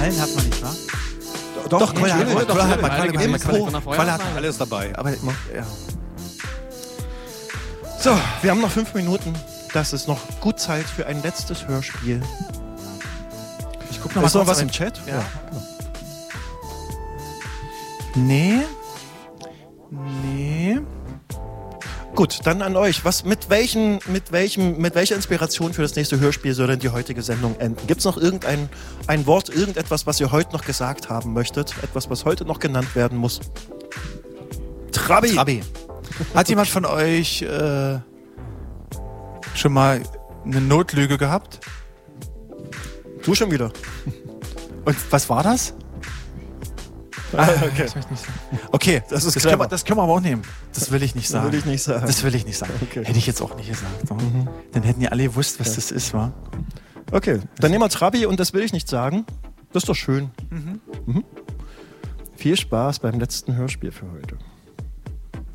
Quallen hat man nicht, wa? Doch, Qualle hat man. Qualle hat alles dabei. Aber, ja. So, wir haben noch 5 Minuten. Das ist noch gut Zeit für ein letztes Hörspiel. Ich guck noch mal ist noch kurz was im Chat? Ja. Nee. Gut, dann an euch. Mit welcher Inspiration für das nächste Hörspiel soll denn die heutige Sendung enden? Gibt es noch irgendein Wort, irgendetwas, was ihr heute noch gesagt haben möchtet? Etwas, was heute noch genannt werden muss? Trabi. Hat jemand von euch schon mal eine Notlüge gehabt? Du schon wieder. Und was war das? Okay. Okay, das ist das können wir aber auch nehmen. Das will ich nicht sagen. Das will ich nicht sagen. Okay. Hätte ich jetzt auch nicht gesagt. So. Dann hätten ja alle gewusst, was das ist, wa? Okay, dann nehmen wir Trabi und das will ich nicht sagen. Das ist doch schön. Viel Spaß beim letzten Hörspiel für heute.